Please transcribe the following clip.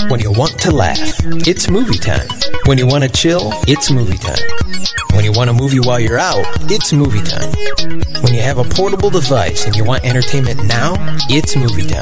When you want to laugh, it's movie time. When you want to chill, it's movie time. When you want a movie while you're out, it's movie time. When you have a portable device and you want entertainment now, it's movie time.